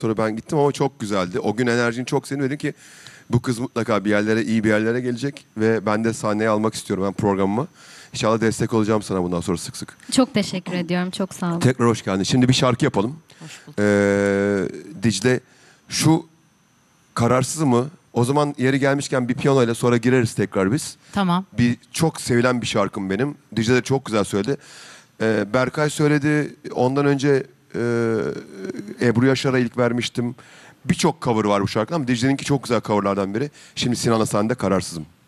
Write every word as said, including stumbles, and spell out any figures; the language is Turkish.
Sonra ben gittim ama çok güzeldi. O gün enerjini çok sevdim. Dedim ki bu kız mutlaka bir yerlere, iyi bir yerlere gelecek ve ben de sahneye almak istiyorum ben programıma. İnşallah destek olacağım sana bundan sonra sık sık. Çok teşekkür ediyorum. Çok sağ olun. Tekrar hoş geldin. Şimdi bir şarkı yapalım. Hoş bulduk. Ee, Dicle, şu kararsız mı? O zaman yeri gelmişken bir piyano ile sonra gireriz tekrar biz. Tamam. Bir çok sevilen bir şarkım benim. Dicle de çok güzel söyledi. Ee, Berkay söyledi. Ondan önce e, Ebru Yaşar'a ilk vermiştim. Birçok cover var bu şarkının ama Dicle'ninki çok güzel coverlardan biri. Şimdi Sinan Hasan'da Kararsızım.